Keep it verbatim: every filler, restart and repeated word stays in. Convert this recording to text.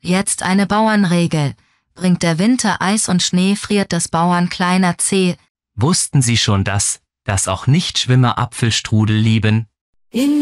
Jetzt eine Bauernregel. Bringt der Winter Eis und Schnee, friert des Bauern kleiner Zeh. Wussten Sie schon das, dass auch Nichtschwimmer Apfelstrudel lieben? In